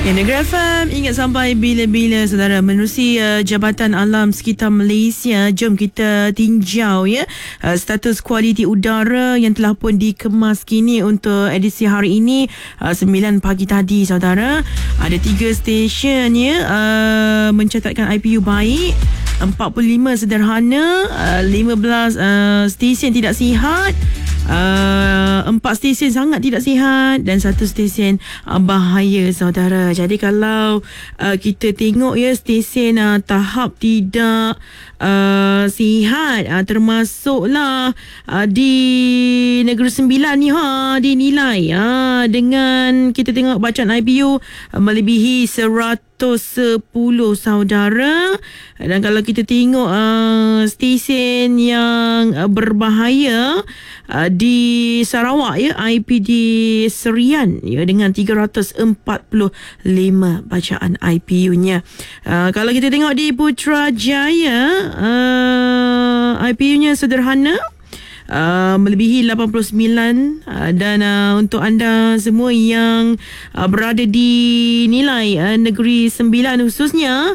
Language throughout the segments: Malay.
Negeri FM, ingat sampai bila-bila saudara menerusi Jabatan Alam Sekitar Malaysia. Jom kita tinjau status kualiti udara yang telah pun dikemas kini untuk edisi hari ini 9 pagi tadi saudara. Ada 3 stesen mencatatkan IPU baik, 45 sederhana, 15 stesen tidak sihat, 4 stesen sangat tidak sihat dan 1 stesen bahaya saudara. Jadi kalau kita tengok stesen tahap tidak sihat, termasuklah di Negeri Sembilan ni dinilai dengan kita tengok bacaan IPU melebihi 110 saudara. Dan kalau kita tengok stesen yang berbahaya di Sarawak IPD Serian dengan 345 bacaan IPU-nya. Kalau kita tengok di Putrajaya, IPU-nya sederhana, melebihi 89 dan untuk anda semua yang berada di nilai Negeri Sembilan khususnya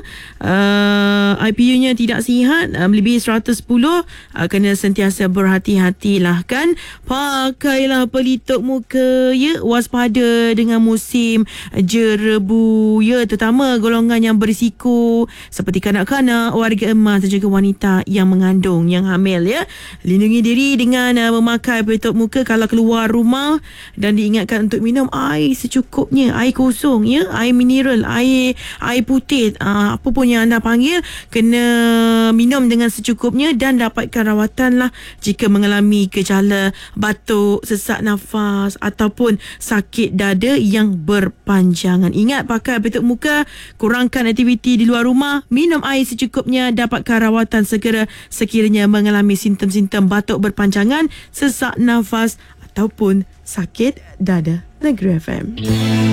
IPU-nya tidak sihat, melebihi 110, kena sentiasa berhati-hatilah kan. Pakailah pelitup muka waspada dengan musim jerebu terutama golongan yang berisiko seperti kanak-kanak, warga emas dan juga wanita yang mengandung, yang hamil Lindungi diri dengan memakai pelitup muka kalau keluar rumah, dan diingatkan untuk minum air secukupnya, air kosong air mineral, air putih, apa pun yang anda panggil, kena minum dengan secukupnya dan dapatkan rawatan lah jika mengalami gejala batuk, sesak nafas ataupun sakit dada yang berpanjangan. Ingat, pakai pelitup muka, kurangkan aktiviti di luar rumah, minum air secukupnya, dapatkan rawatan segera sekiranya mengalami simptom-simptom batuk berpanjangan, sesak nafas ataupun sakit dada. Negeri FM.